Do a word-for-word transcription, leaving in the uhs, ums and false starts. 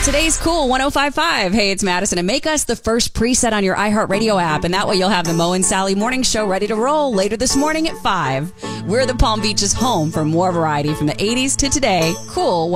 Today's Cool one oh five point five. Hey, it's Madison, and make us the first preset on your iHeartRadio app, and that way you'll have the Mo and Sally Morning Show ready to roll later this morning at five. We're the Palm Beach's home for more variety from the eighties to today. Cool